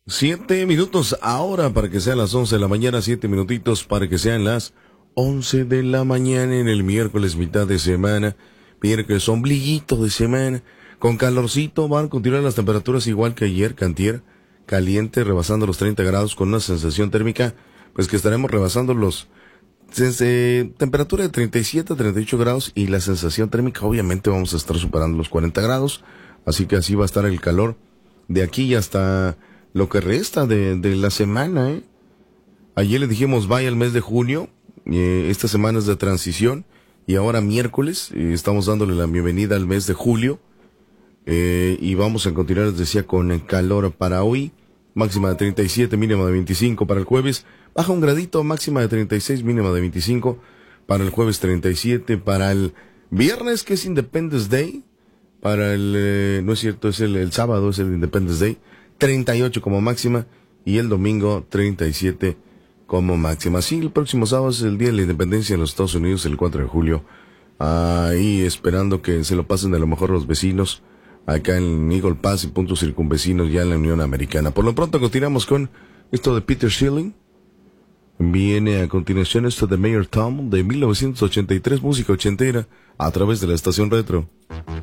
7 minutos ahora para que sean las 11 de la mañana, 7 minutitos para que sean las 11 de la mañana en el miércoles mitad de semana, miércoles ombliguito de semana, con calorcito. Van a continuar las temperaturas igual que ayer, cantier, caliente, rebasando los 30 grados con una sensación térmica, pues que estaremos rebasando los temperatura de 37 a 38 grados y la sensación térmica obviamente vamos a estar superando los 40 grados, así que así va a estar el calor de aquí hasta lo que resta de la semana, ¿eh? Ayer le dijimos vaya el mes de junio, esta semana es de transición, y ahora miércoles estamos dándole la bienvenida al mes de julio, y vamos a continuar, les decía, con el calor para hoy, máxima de 37, mínima de 25 para el jueves, baja un gradito, máxima de 36, mínima de 25, para el jueves 37, para el viernes que es Independence Day, para no es cierto, es el sábado, es el Independence Day, 38 como máxima, y el domingo 37 como máxima. Sí, el próximo sábado es el Día de la Independencia en los Estados Unidos, el 4 de julio. Ahí esperando que se lo pasen de lo mejor los vecinos, acá en Eagle Pass y puntos circunvecinos ya en la Unión Americana. Por lo pronto continuamos con esto de Peter Schilling. Viene a continuación esto de Mayor Tom de 1983, música ochentera, a través de la estación retro.